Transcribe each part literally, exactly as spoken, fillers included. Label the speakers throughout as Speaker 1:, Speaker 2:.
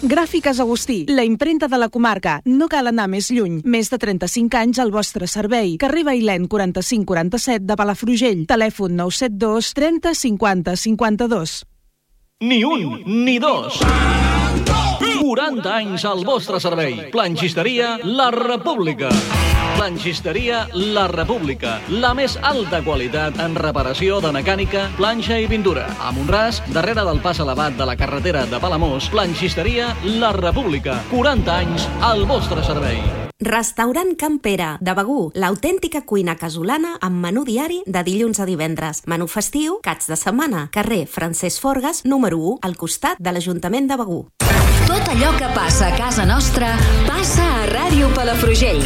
Speaker 1: Gràfiques Agustí, la imprenta de la comarca. No cal anar més lluny. Més de trenta-cinc anys al vostre servei. Carrer Bailèn quaranta-cinc quaranta-set de Palafrugell. Telèfon nou set dos trenta cinquanta cinquanta-dos.
Speaker 2: Ni un, ni dos. quaranta anys al vostre servei. Planxisteria La República. Planxisteria La República. La més alta qualitat en reparació de mecànica, planxa i pintura. A Montràs, darrere del pas elevat de la carretera de Palamós, Planxisteria La República. quaranta anys al vostre servei.
Speaker 3: Restaurant Can Pere, de Begur, l'autèntica cuina casolana amb menú diari de dilluns a divendres. Menú festiu, caps de setmana. Carrer Francesc Forgas, número u, al costat de l'Ajuntament de Begur.
Speaker 4: Tot allò que passa a casa nostra passa a Ràdio Palafrugell.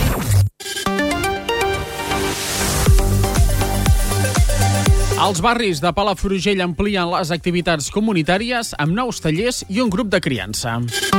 Speaker 5: Els barris de Palafrugell amplien les activitats comunitàries amb nous tallers i un grup de criança.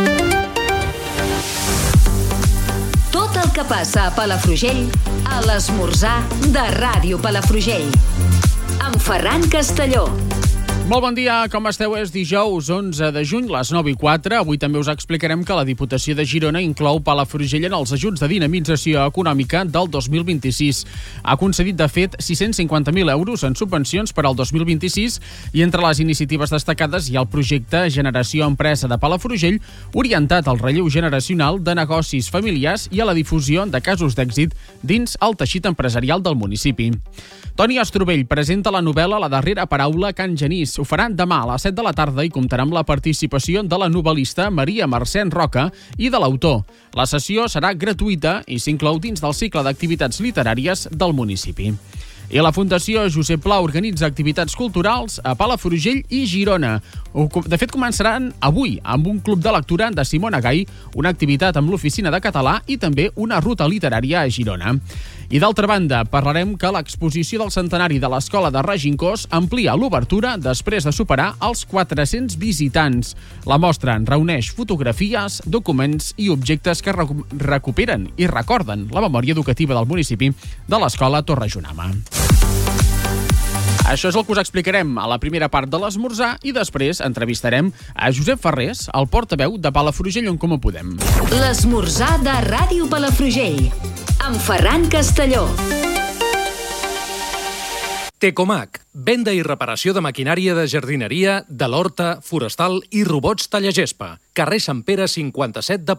Speaker 4: Tot el que passa a Palafrugell, a l'esmorzar de Ràdio Palafrugell. Amb Ferran Castelló.
Speaker 5: Molt bon dia, com esteu? És dijous onze de juny, les nou i quatre. Avui també us explicarem que la Diputació de Girona inclou Palafrugell en els ajuts de dinamització econòmica del dos mil vint-i-sis. Ha concedit, de fet, sis-cents cinquanta mil euros en subvencions per al dos mil vint-i-sis i entre les iniciatives destacades hi ha el projecte Generació Empresa de Palafrugell, orientat al relleu generacional de negocis familiars i a la difusió de casos d'èxit dins el teixit empresarial del municipi. Toni Estrovell presenta la novel·la La darrera paraula Can Genís. Ho farà demà a les set de la tarda i comptarà amb la participació de la novel·lista Maria Mercè Roca i de l'autor. La sessió serà gratuïta i s'inclou dins del cicle d'activitats literàries del municipi. I la Fundació Josep Pla organitza activitats culturals a Palafrugell i Girona. De fet, començaran avui amb un club de lectura de Simona Gai, una activitat amb l'Oficina de Català i també una ruta literària a Girona. I d'altra banda, parlarem que l'exposició del centenari de l'Escola de Regincós amplia l'obertura després de superar els quatre-cents visitants. La mostra reuneix fotografies, documents i objectes que recuperen i recorden la memòria educativa del municipi de l'Escola Torrejonama. Això és el que us explicarem a la primera part de l'esmorzar i després entrevistarem a Josep Ferrés, el portaveu de Palafrugell en Comú Podem.
Speaker 4: L'esmorzar de Ràdio Palafrugell, amb Ferran Castelló.
Speaker 6: Tecomac, venda i reparació de maquinària de jardineria, de l'horta, forestal i robots tallagespa. Carrer Sant Pere cinquanta-set de